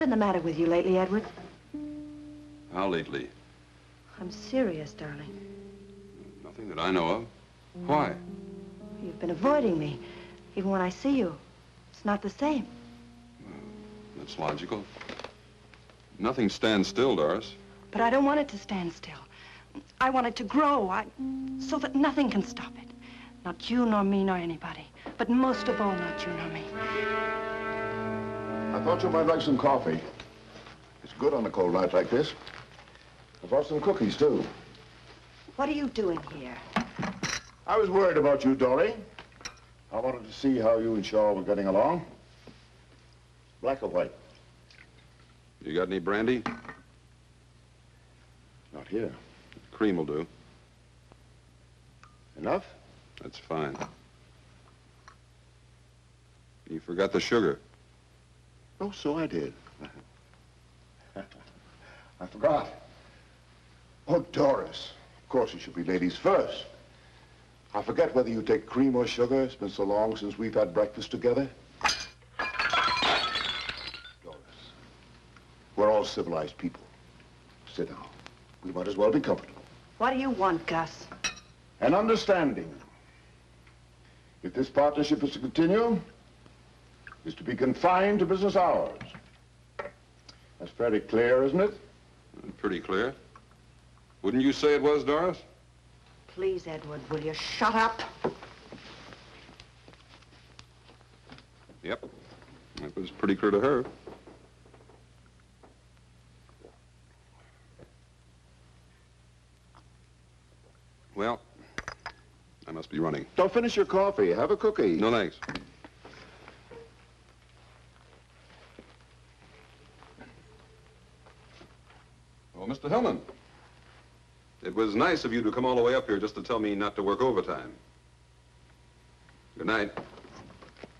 What's been the matter with you lately, Edward? How lately? I'm serious, darling. Nothing that I know of. Why? You've been avoiding me. Even when I see you, it's not the same. That's logical. Nothing stands still, Doris. But I don't want it to stand still. I want it to grow, so that nothing can stop it. Not you, nor me, nor anybody. But most of all, not you nor me. I thought you might like some coffee. It's good on a cold night like this. I brought some cookies, too. What are you doing here? I was worried about you, Dory. I wanted to see how you and Shaw were getting along. Black or white? You got any brandy? Not here. Cream will do. Enough? That's fine. You forgot the sugar. Oh, so I did. I forgot. Oh, Doris. Of course, it should be ladies first. I forget whether you take cream or sugar. It's been so long since we've had breakfast together. Doris, we're all civilized people. Sit down. We might as well be comfortable. What do you want, Gus? An understanding. If this partnership is to continue, is to be confined to business hours. That's fairly clear, isn't it? Pretty clear. Wouldn't you say it was, Doris? Please, Edward, will you shut up? Yep. That was pretty clear to her. Well, I must be running. Don't finish your coffee. Have a cookie. No, thanks. Oh, Mr. Hillman. It was nice of you to come all the way up here just to tell me not to work overtime. Good night.